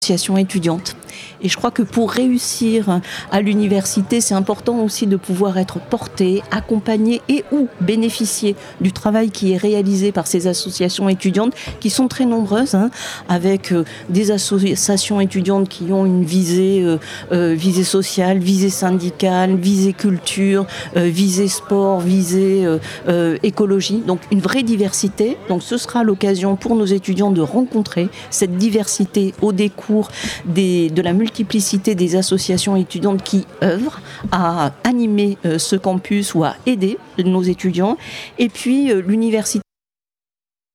associations étudiantes. Et je crois que pour réussir à l'université, c'est important aussi de pouvoir être porté, accompagné et ou bénéficier du travail qui est réalisé par ces associations étudiantes qui sont très nombreuses, avec des associations étudiantes qui ont une visée sociale, visée syndicale, visée culture, visée sport, visée écologie. Donc une vraie diversité. Donc ce sera l'occasion pour nos étudiants de rencontrer cette diversité au décours de la multiplicité des associations étudiantes qui œuvrent à animer ce campus ou à aider nos étudiants. Et puis l'université